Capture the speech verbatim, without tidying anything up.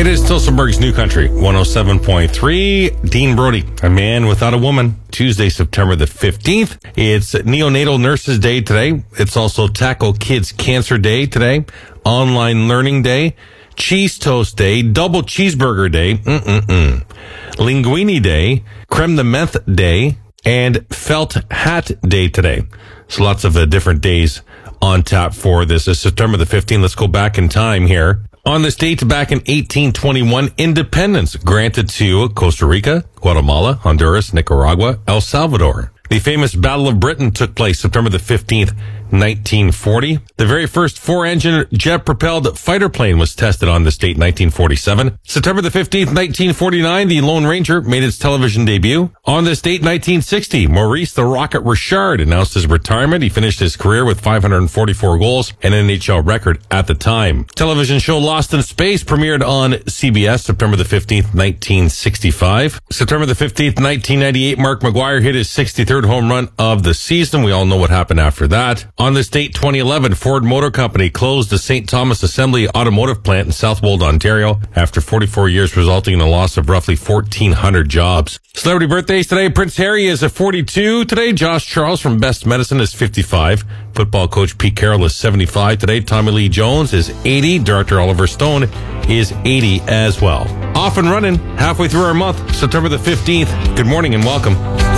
It is Tilsonburg's New Country, one oh seven point three. Dean Brody, a man without a woman. Tuesday, September the fifteenth. It's Neonatal Nurses Day today. It's also Tackle Kids Cancer Day today. Online Learning Day. Cheese Toast Day. Double Cheeseburger Day. Mm-mm-mm. Linguini Day. Creme de Menthe Day. And Felt Hat Day today. So lots of uh, different days on tap for this. It's September the fifteenth. Let's go back in time here. On this date, back in eighteen twenty-one, independence granted to Costa Rica, Guatemala, Honduras, Nicaragua, El Salvador. The famous Battle of Britain took place September the fifteenth, nineteen forty. The very first four-engine jet-propelled fighter plane was tested on this date, nineteen forty-seven. September the fifteenth, nineteen forty-nine, the Lone Ranger made its television debut. On this date, nineteen sixty, Maurice the Rocket Richard announced his retirement. He finished his career with five hundred forty-four goals, an N H L record at the time. Television show Lost in Space premiered on C B S September the fifteenth, nineteen sixty-five. September the fifteenth, nineteen ninety-eight, Mark McGuire hit his sixty-third home run of the season. We all know what happened after that. On this date, twenty eleven, Ford Motor Company closed the Saint Thomas Assembly Automotive Plant in Southwold, Ontario, after forty-four years, resulting in a loss of roughly fourteen hundred jobs. Celebrity birthdays today. Prince Harry is a forty-two today. Josh Charles from Best Medicine is fifty-five. Football coach Pete Carroll is seventy-five today. Tommy Lee Jones is eighty. Director Oliver Stone is eighty as well. Off and running halfway through our month, September the fifteenth. Good morning and welcome.